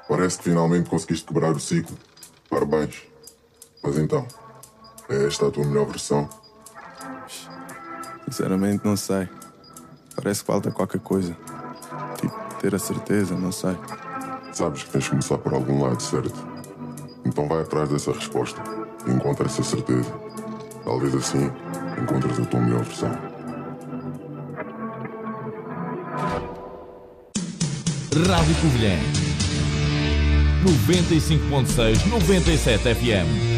Parece que finalmente conseguiste quebrar o ciclo. Parabéns. Mas então, é esta a tua melhor versão? Sinceramente, não sei. Parece que falta qualquer coisa. Tipo, ter a certeza, não sei. Sabes que tens de começar por algum lado, certo? Então vai atrás dessa resposta e encontra essa certeza. Talvez assim encontres a tua melhor versão. Rádio Covilhã 95.6, 97 FM.